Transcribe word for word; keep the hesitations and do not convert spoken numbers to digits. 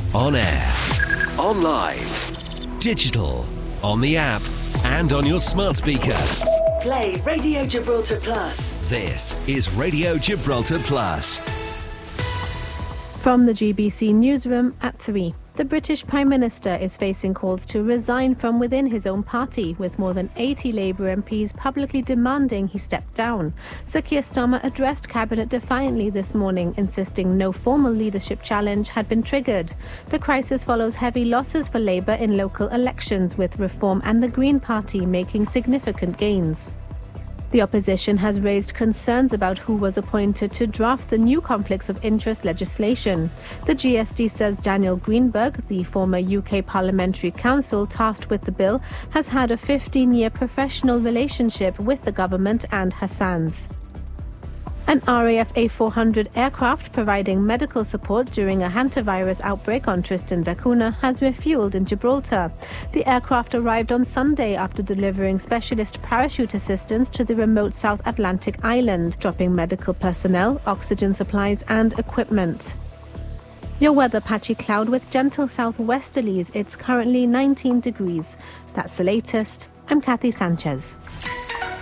On air, online, digital, on the app, and on your smart speaker. Play Radio Gibraltar Plus. This is Radio Gibraltar Plus. From the G B C newsroom at three. The British Prime Minister is facing calls to resign from within his own party, with more than eighty Labour M Ps publicly demanding he step down. Sir Keir Starmer addressed Cabinet defiantly this morning, insisting no formal leadership challenge had been triggered. The crisis follows heavy losses for Labour in local elections, with Reform and the Green Party making significant gains. The opposition has raised concerns about who was appointed to draft the new conflicts of interest legislation. The G S D says Daniel Greenberg, the former U K Parliamentary Counsel tasked with the bill, has had a fifteen-year professional relationship with the government and Hassan's. An R A F A four hundred aircraft providing medical support during a hantavirus outbreak on Tristan da Cunha has refueled in Gibraltar. The aircraft arrived on Sunday after delivering specialist parachute assistance to the remote South Atlantic island, dropping medical personnel, oxygen supplies and equipment. Your weather: patchy cloud with gentle southwesterlies. It's currently nineteen degrees. That's the latest. I'm Kathy Sanchez.